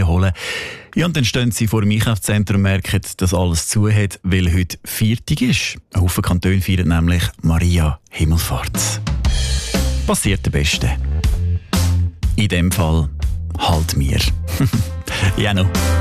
holen. Ja, und dann stehen sie vor dem Einkaufszentrum und merken, dass alles zu hat, weil heute Viertag ist. Ein Haufen Kantone feiern nämlich Maria Himmelfahrt. Passiert der Beste. In dem Fall halt mir. Ja, noch.